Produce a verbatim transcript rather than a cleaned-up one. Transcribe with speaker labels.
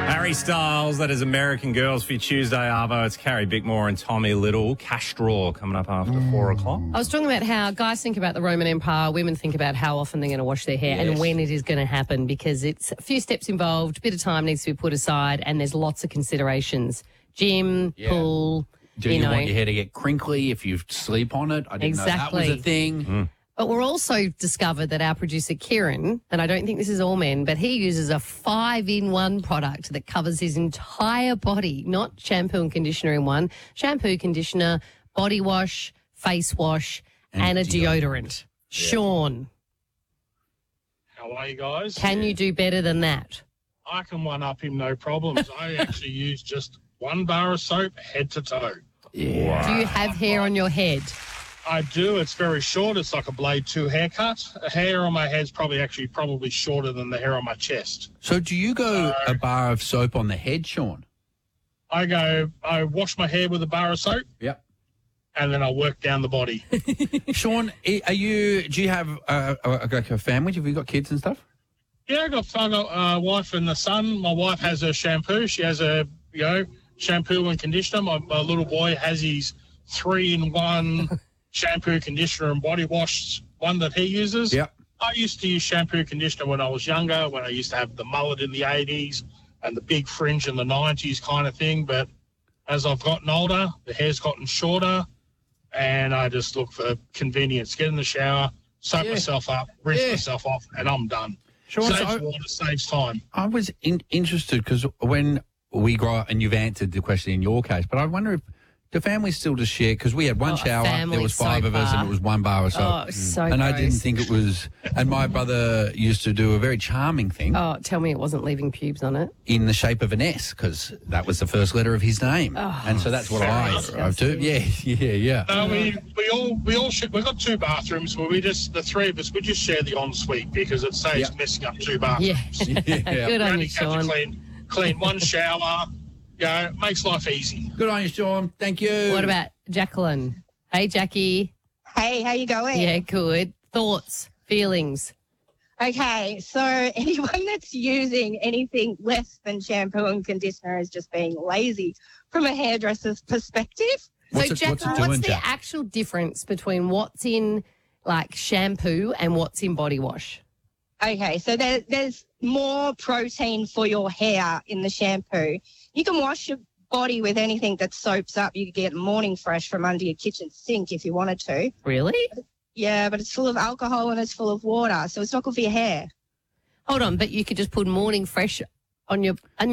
Speaker 1: Harry Styles, that is American Girls for your Tuesday, Arvo. It's Carrie Bickmore and Tommy Little. Cash Draw coming up after mm. four o'clock.
Speaker 2: I was talking about how guys think about the Roman Empire, women think about how often they're going to wash their hair yes. and when it is going to happen, because it's a few steps involved, a bit of time needs to be put aside, and there's lots of considerations. Gym, yeah. pool,
Speaker 3: Do you, you know, want your hair to get crinkly if you sleep on it? I didn't
Speaker 2: exactly.
Speaker 3: know that was a thing.
Speaker 1: Mm.
Speaker 2: But we're also discovered that our producer, Kieran, and I don't think this is all men, but he uses a five-in-one product that covers his entire body, not shampoo and conditioner in one, shampoo, conditioner, body wash, face wash, and, and a deodorant. deodorant. Yeah. Sean.
Speaker 4: How are you guys?
Speaker 2: Can
Speaker 4: yeah.
Speaker 2: you do better than that?
Speaker 4: I can one-up him, no problems. I actually use just one bar of soap head to toe.
Speaker 2: Yeah. Wow. Do you have hair on your head?
Speaker 4: I do. It's very short. It's like a blade two haircut. The hair on my head's probably actually probably shorter than the hair on my chest.
Speaker 3: So do you go
Speaker 4: so,
Speaker 3: a bar of soap on the head, Sean?
Speaker 4: I go, I wash my hair with a bar of soap.
Speaker 3: Yep.
Speaker 4: And then I work down the body.
Speaker 3: Sean, are you, do you have a, a, like a family? Have you got kids and stuff?
Speaker 4: Yeah, I've got, I've got a wife and a son. My wife has her shampoo. She has a, you know, shampoo and conditioner. My, my little boy has his three-in-one shampoo, conditioner, and body wash, one that he uses.
Speaker 3: Yep.
Speaker 4: I used to use shampoo, conditioner when I was younger, when I used to have the mullet in the eighties and the big fringe in the nineties kind of thing. But as I've gotten older, the hair's gotten shorter, and I just look for convenience. Get in the shower, soap
Speaker 3: yeah.
Speaker 4: myself up, rinse
Speaker 3: yeah.
Speaker 4: myself off, and I'm done.
Speaker 3: Sure,
Speaker 4: saves
Speaker 3: so
Speaker 4: water, saves time.
Speaker 3: I was in, interested because when we grow up, and you've answered the question in your case, but I wonder if the family still just share, because we had one
Speaker 2: oh,
Speaker 3: shower, there was five of us,
Speaker 2: bar.
Speaker 3: and it was one bar or so.
Speaker 2: Oh, so
Speaker 3: And
Speaker 2: gross.
Speaker 3: I didn't think it was, and my brother used to do a very charming thing.
Speaker 2: Oh, tell me it wasn't leaving pubes on it.
Speaker 3: In the shape of an S, because that was the first letter of his name.
Speaker 2: Oh,
Speaker 3: and so that's what I I do. Yeah, yeah, yeah.
Speaker 4: No, we, we all, we all should, we've got two bathrooms where we just, the three of us, we just share the ensuite because it saves
Speaker 3: Yep.
Speaker 4: messing up two bathrooms.
Speaker 2: Yeah.
Speaker 3: Yeah.
Speaker 2: Good
Speaker 4: You
Speaker 2: on
Speaker 4: only
Speaker 2: you,
Speaker 4: have to
Speaker 2: Sean.
Speaker 4: clean, clean one shower. You know, it makes life easy.
Speaker 3: Good on you, Sean. Thank you.
Speaker 2: What about Jacqueline? Hey, Jackie.
Speaker 5: Hey, how you going?
Speaker 2: Yeah, good. Thoughts, feelings?
Speaker 5: Okay, so anyone that's using anything less than shampoo and conditioner is just being lazy from a hairdresser's perspective.
Speaker 3: What's
Speaker 2: so,
Speaker 3: it-
Speaker 2: Jacqueline,
Speaker 3: what's it
Speaker 2: what's,
Speaker 3: doing,
Speaker 2: the
Speaker 3: Jack?
Speaker 2: actual difference between what's in, like, shampoo and what's in body wash?
Speaker 5: Okay, so there, there's more protein for your hair in the shampoo. You can wash your body with anything that soaps up. You could get Morning Fresh from under your kitchen sink if you wanted to.
Speaker 2: Really?
Speaker 5: Yeah, but it's full of alcohol and it's full of water, so it's not good for your hair.
Speaker 2: Hold on, but you could just put Morning Fresh on your... On